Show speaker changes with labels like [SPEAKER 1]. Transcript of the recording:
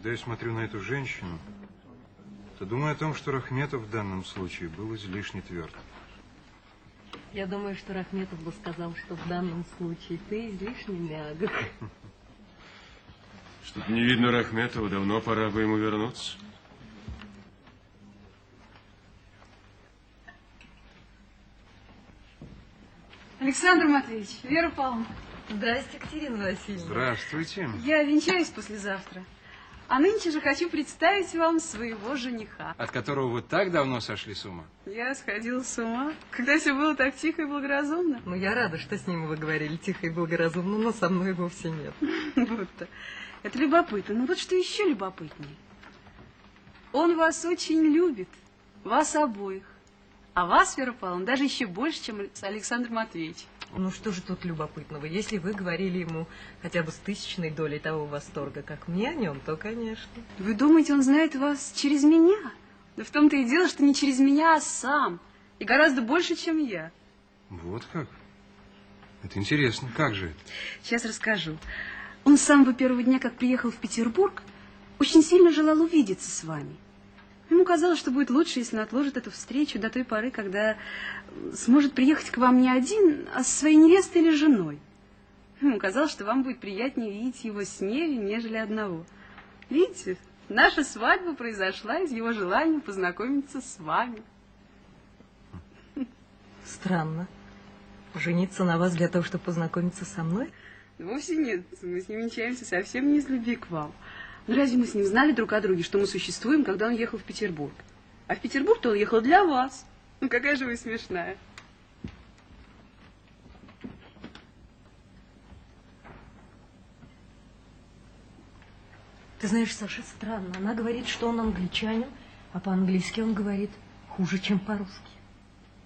[SPEAKER 1] Когда я смотрю на эту женщину, то думаю о том, что Рахметов в данном случае был излишне тверд.
[SPEAKER 2] Я думаю, что Рахметов бы сказал, что в данном случае ты излишне мягок.
[SPEAKER 3] Что-то не видно Рахметова, давно пора бы ему вернуться.
[SPEAKER 4] Александр Матвеевич, Вера Павловна.
[SPEAKER 2] Здрасте, Катерина Васильевна.
[SPEAKER 1] Здравствуйте.
[SPEAKER 4] Я венчаюсь послезавтра. А нынче же хочу представить вам своего жениха.
[SPEAKER 1] От которого вы так давно сошли с ума?
[SPEAKER 4] Я сходила с ума, когда все было так тихо и благоразумно.
[SPEAKER 2] Ну, я рада, что с ним вы говорили тихо и благоразумно, но со мной вовсе нет.
[SPEAKER 4] Вот-то. Это любопытно. Но вот что еще любопытнее. Он вас очень любит, вас обоих. А вас, Вера Павловна, даже еще больше, чем Александр Матвеевич.
[SPEAKER 2] Ну, что же тут любопытного? Если вы говорили ему хотя бы с тысячной долей того восторга, как мне о нем, то, конечно.
[SPEAKER 4] Вы думаете, он знает вас через меня? Да в том-то и дело, что не через меня, а сам. И гораздо больше, чем я.
[SPEAKER 1] Вот как? Это интересно. Как же это?
[SPEAKER 4] Сейчас расскажу. Он с самого первого дня, как приехал в Петербург, очень сильно желал увидеться с вами. Ему казалось, что будет лучше, если он отложит эту встречу до той поры, когда сможет приехать к вам не один, а со своей невестой или женой. Ему казалось, что вам будет приятнее видеть его с нею, нежели одного. Видите, наша свадьба произошла из его желания познакомиться с вами.
[SPEAKER 2] Странно. Жениться на вас для того, чтобы познакомиться со мной?
[SPEAKER 4] Вовсе нет. Мы с ним венчаемся совсем не из любви к вам. Но разве мы с ним знали друг о друге, что мы существуем, когда он ехал в Петербург? А в Петербург-то он ехал для вас. Ну, какая же вы смешная.
[SPEAKER 2] Ты знаешь, Саша, странно. Она говорит, что он англичанин, а по-английски он говорит хуже, чем по-русски.